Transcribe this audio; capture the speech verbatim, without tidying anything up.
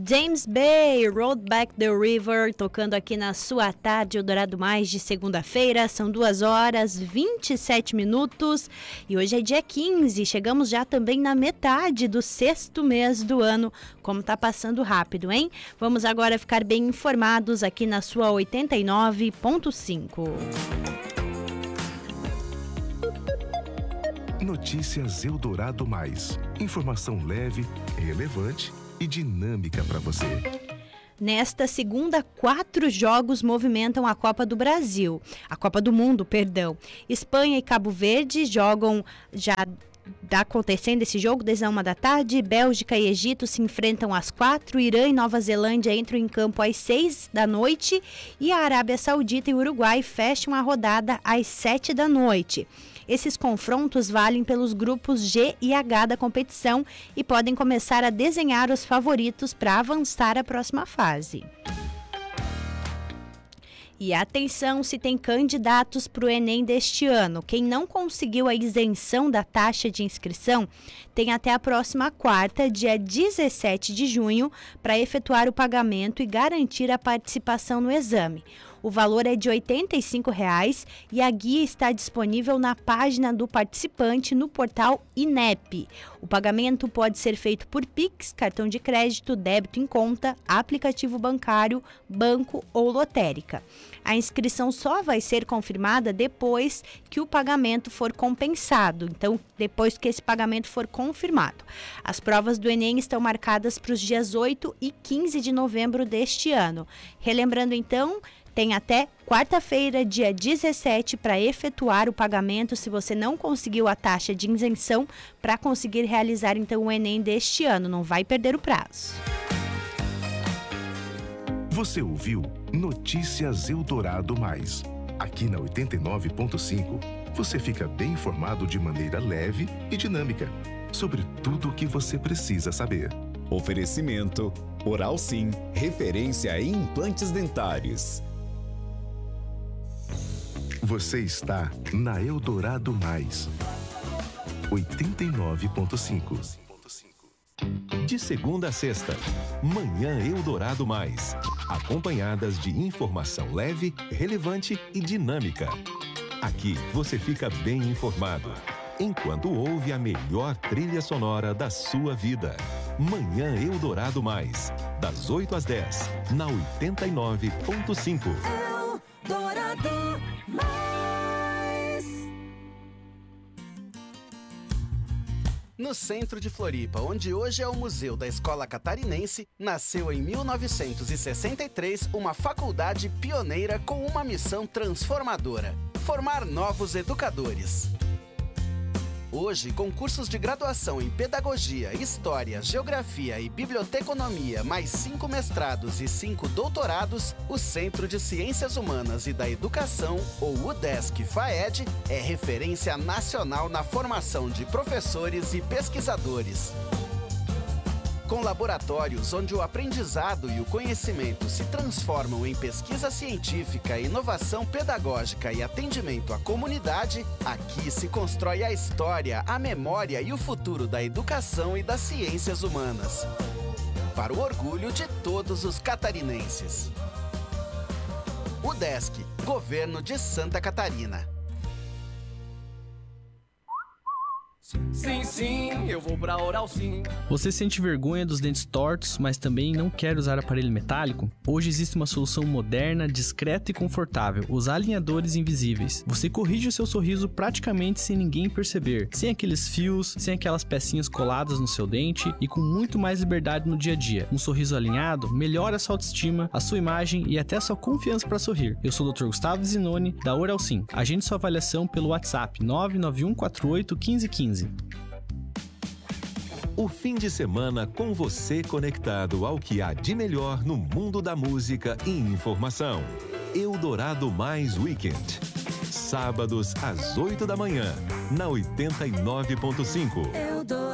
James Bay, Road Back the River, tocando aqui na sua tarde, Eldorado Mais de segunda-feira. São duas horas e vinte e sete minutos e hoje é dia quinze. Chegamos já também na metade do sexto mês do ano. Como tá passando rápido, hein? Vamos agora ficar bem informados aqui na sua oitenta e nove ponto cinco. Notícias Eldorado Mais. Informação leve, relevante e dinâmica para você. Nesta segunda, quatro jogos movimentam a Copa do Brasil. A Copa do Mundo, perdão. Espanha e Cabo Verde jogam já... Está acontecendo esse jogo desde a uma da tarde. Bélgica e Egito se enfrentam às quatro. Irã e Nova Zelândia entram em campo às seis da noite. E a Arábia Saudita e Uruguai fecham a rodada às sete da noite. Esses confrontos valem pelos grupos G e H da competição e podem começar a desenhar os favoritos para avançar à próxima fase. E atenção, se tem candidatos para o Enem deste ano. Quem não conseguiu a isenção da taxa de inscrição tem até a próxima quarta, dia dezessete de junho, para efetuar o pagamento e garantir a participação no exame. O valor é de oitenta e cinco reais e a guia está disponível na página do participante no portal INEP. O pagamento pode ser feito por Pix, cartão de crédito, débito em conta, aplicativo bancário, banco ou lotérica. A inscrição só vai ser confirmada depois que o pagamento for compensado, então depois que esse pagamento for confirmado. As provas do Enem estão marcadas para os dias oito e quinze de novembro deste ano. Relembrando então, tem até quarta-feira, dia dezessete, para efetuar o pagamento se você não conseguiu a taxa de isenção para conseguir realizar então o Enem deste ano. Não vai perder o prazo. Você ouviu Notícias Eldorado Mais. Aqui na oitenta e nove ponto cinco, você fica bem informado de maneira leve e dinâmica sobre tudo o que você precisa saber. Oferecimento Oral Sim, referência em implantes dentários. Você está na Eldorado Mais, oitenta e nove ponto cinco. De segunda a sexta, Manhã Eldorado Mais, acompanhadas de informação leve, relevante e dinâmica. Aqui você fica bem informado, enquanto ouve a melhor trilha sonora da sua vida. Manhã Eldorado Mais, das oito às dez, na oitenta e nove ponto cinco. Eldorado Mais. No centro de Floripa, onde hoje é o Museu da Escola Catarinense, nasceu em mil novecentos e sessenta e três uma faculdade pioneira com uma missão transformadora: formar novos educadores. Hoje, com cursos de graduação em Pedagogia, História, Geografia e Biblioteconomia, mais cinco mestrados e cinco doutorados, o Centro de Ciências Humanas e da Educação, ou UDESC FAED, é referência nacional na formação de professores e pesquisadores. Com laboratórios onde o aprendizado e o conhecimento se transformam em pesquisa científica, inovação pedagógica e atendimento à comunidade, aqui se constrói a história, a memória e o futuro da educação e das ciências humanas. Para o orgulho de todos os catarinenses. UDESC, Governo de Santa Catarina. Sim, sim, eu vou pra Oral Sim. Você sente vergonha dos dentes tortos, mas também não quer usar aparelho metálico? Hoje existe uma solução moderna, discreta e confortável: os alinhadores invisíveis. Você corrige o seu sorriso praticamente sem ninguém perceber, sem aqueles fios, sem aquelas pecinhas coladas no seu dente e com muito mais liberdade no dia a dia. Um sorriso alinhado melhora a sua autoestima, a sua imagem e até a sua confiança para sorrir. Eu sou o doutor Gustavo Zinoni, da Oral Sim. Agende sua avaliação pelo WhatsApp nove nove um quatro oito um cinco um cinco. O fim de semana com você conectado ao que há de melhor no mundo da música e informação. Eldorado Mais Weekend. Sábados às oito da manhã, na oitenta e nove ponto cinco.